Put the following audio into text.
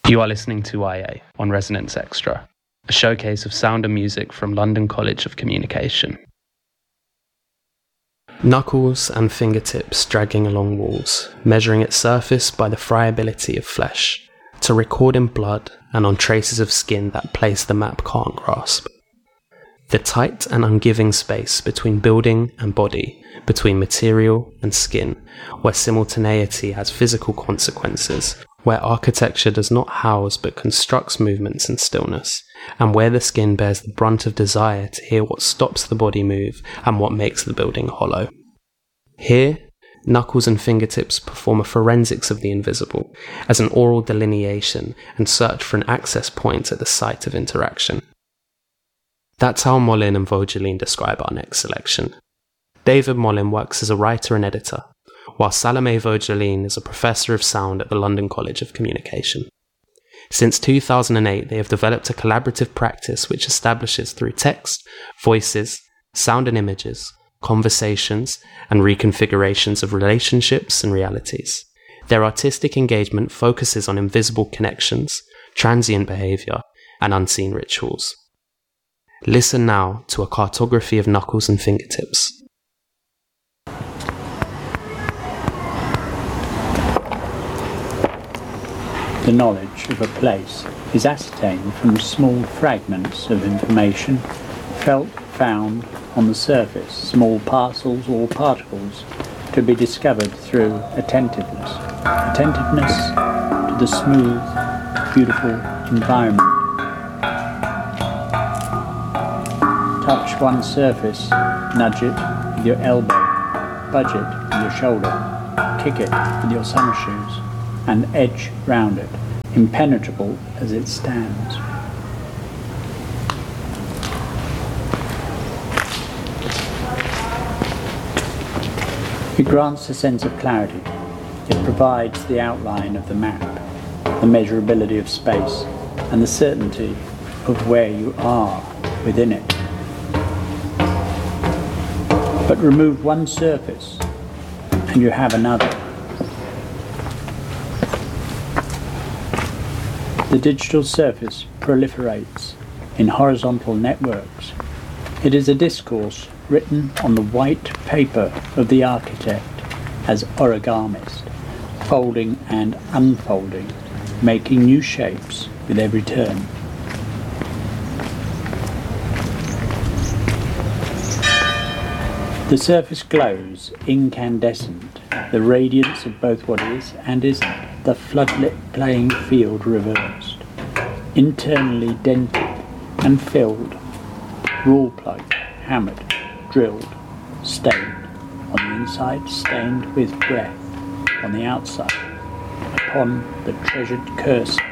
You are listening to IA on Resonance Extra, a showcase of sound and music from London College of Communication. Knuckles and fingertips dragging along walls, measuring its surface by the friability of flesh, to record in blood and on traces of skin that place the map can't grasp. The tight and ungiving space between building and body, between material and skin, where simultaneity has physical consequences, where architecture does not house but constructs movements in stillness, and where the skin bears the brunt of desire to hear what stops the body move and what makes the building hollow. Here, Knuckles and fingertips perform a forensics of the invisible as an oral delineation and search for an access point at the site of interaction. That's how Mollin and Vogelin describe our next selection. David Mollin works as a writer and editor, while Salome Vogelin is a professor of sound at the London College of Communication. Since 2008, they have developed a collaborative practice which establishes through text, voices, sound and images, conversations, and reconfigurations of relationships and realities. Their artistic engagement focuses on invisible connections, transient behaviour, and unseen rituals. Listen now to a cartography of Knuckles and fingertips. The knowledge of a place is ascertained from small fragments of information felt, found on the surface, small parcels or particles to be discovered through attentiveness. Attentiveness to the smooth, beautiful environment. Touch one surface, nudge it with your elbow, budge it with your shoulder, kick it with your summer shoes, and edge round it, impenetrable as it stands. It grants a sense of clarity. It provides the outline of the map, the measurability of space, and the certainty of where you are within it. But remove one surface, and you have another. The digital surface proliferates in horizontal networks. It is a discourse written on the white paper of the architect as origamist, folding and unfolding, making new shapes with every turn. The surface glows incandescent, the radiance of both what is and isn't, the floodlit playing field reversed, internally dented and filled, rule plugged, hammered, drilled, stained, on the inside stained with breath, on the outside, upon the treasured cursor